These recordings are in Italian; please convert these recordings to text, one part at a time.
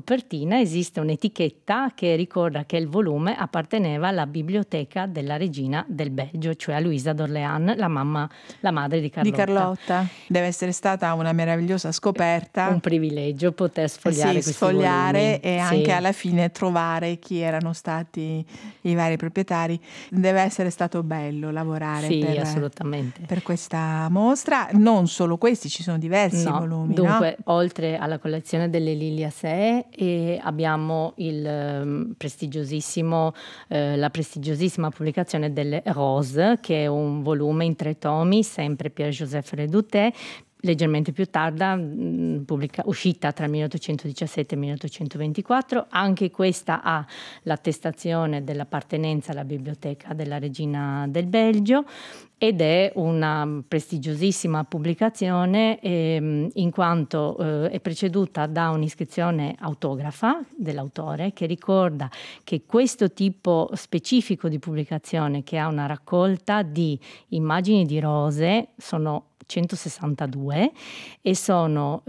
copertina esiste un'etichetta che ricorda che il volume apparteneva alla biblioteca della regina del Belgio, cioè a Luisa d'Orléans, la madre di Carlotta. Di Carlotta. Deve essere stata una meravigliosa scoperta. Un privilegio poter sfogliare questi sfogliare volumi. E anche alla fine trovare chi erano stati i vari proprietari. Deve essere stato bello lavorare assolutamente. per questa mostra. Non solo questi, ci sono diversi volumi. Dunque, oltre alla collezione delle Liliaceae abbiamo la prestigiosissima pubblicazione delle Rose, che è un volume in 3 tomi, sempre Pierre-Joseph Reduté, leggermente più tarda, uscita tra il 1817 e il 1824. Anche questa ha l'attestazione dell'appartenenza alla biblioteca della regina del Belgio ed è una prestigiosissima pubblicazione in quanto è preceduta da un'iscrizione autografa dell'autore che ricorda che questo tipo specifico di pubblicazione, che ha una raccolta di immagini di rose, sono 162 e sono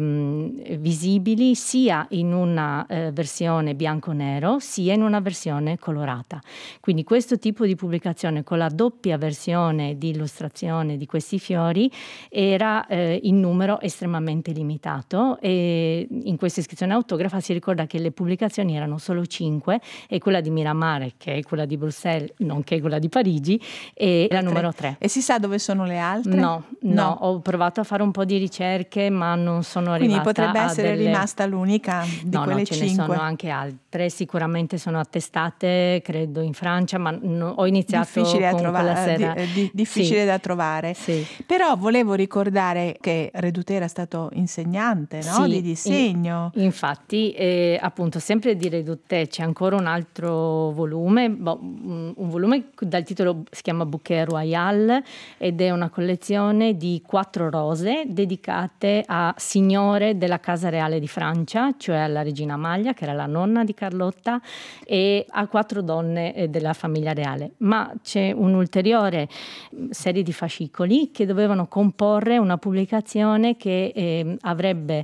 visibili sia in una versione bianco-nero sia in una versione colorata. Quindi questo tipo di pubblicazione con la doppia versione di illustrazione di questi fiori era in numero estremamente limitato, e in questa iscrizione autografa si ricorda che le pubblicazioni erano solo 5 e quella di Miramare, che è quella di Bruxelles, nonché quella di Parigi, è la numero 3. E si sa dove sono le altre? No, ho provato a fare un po' di ricerche ma non sono arrivata. Quindi potrebbe essere rimasta l'unica di quelle 5? No, ce ne sono anche altre, sicuramente sono attestate, credo in Francia, ma ho iniziato con quella sera. Difficile da trovare. Sì. Però volevo ricordare che Reduté era stato insegnante, no? Di disegno. Infatti, appunto, sempre di Reduté c'è ancora un altro volume, un volume dal titolo si chiama Bouquet Royal ed è una collezione di 4 rose dedicate a signore della Casa Reale di Francia, cioè alla regina Amalia, che era la nonna di Carlotta, e a 4 donne della famiglia reale. Ma c'è un'ulteriore serie di fascicoli che dovevano comporre una pubblicazione che avrebbe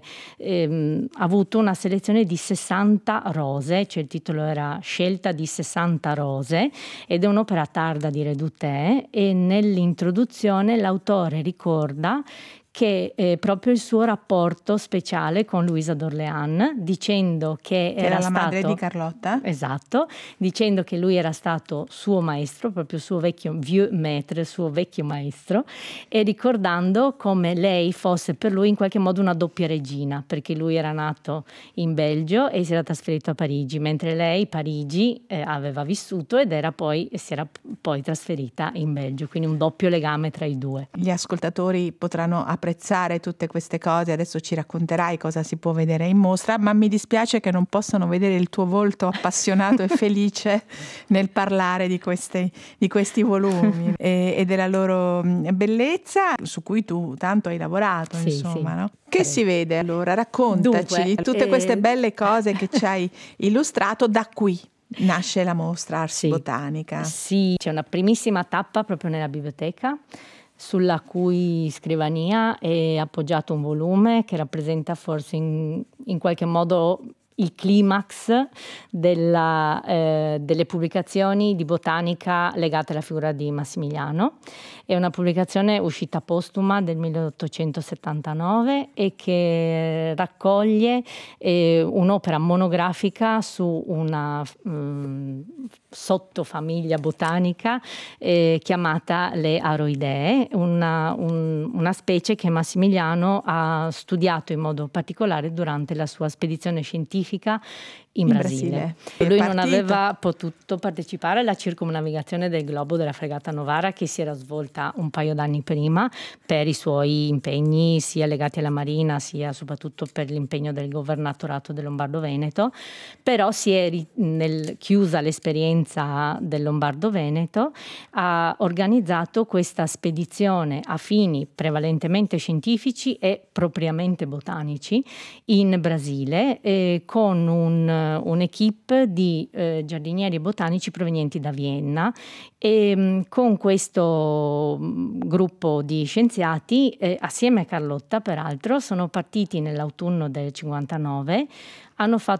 avuto una selezione di 60 rose, cioè il titolo era Scelta di 60 rose, ed è un'opera tarda di Reduté, e nell'introduzione l'autore ricorda che proprio il suo rapporto speciale con Luisa d'Orléans, dicendo che era la madre di Carlotta. Esatto, dicendo che lui era stato suo maestro, proprio suo vecchio vieux maître, suo vecchio maestro, e ricordando come lei fosse per lui in qualche modo una doppia regina, perché lui era nato in Belgio e si era trasferito a Parigi, mentre lei Parigi aveva vissuto ed si era poi trasferita in Belgio, quindi un doppio legame tra i due. Gli ascoltatori potranno apprezzare tutte queste cose, adesso ci racconterai cosa si può vedere in mostra, ma mi dispiace che non possano vedere il tuo volto appassionato e felice nel parlare di questi volumi e della loro bellezza, su cui tu tanto hai lavorato, insomma, sì. No? Che si vede allora? Raccontaci. Dunque, tutte queste belle cose che ci hai illustrato. Da qui nasce la mostra Ars Botanica. Sì, c'è una primissima tappa proprio nella biblioteca, sulla cui scrivania è appoggiato un volume che rappresenta forse in qualche modo il climax delle pubblicazioni di botanica legate alla figura di Massimiliano. È una pubblicazione uscita postuma del 1879 e che raccoglie un'opera monografica su una sottofamiglia botanica chiamata le Aroidee, una specie che Massimiliano ha studiato in modo particolare durante la sua spedizione scientifica in Brasile. Lui non aveva potuto partecipare alla circumnavigazione del globo della fregata Novara, che si era svolta un paio d'anni prima per i suoi impegni sia legati alla marina sia soprattutto per l'impegno del governatorato del Lombardo-Veneto, però si è chiusa l'esperienza del Lombardo-Veneto, ha organizzato questa spedizione a fini prevalentemente scientifici e propriamente botanici in Brasile con un'equipe di giardinieri botanici provenienti da Vienna, e con questo gruppo di scienziati assieme a Carlotta peraltro sono partiti nell'autunno del 59, hanno fatto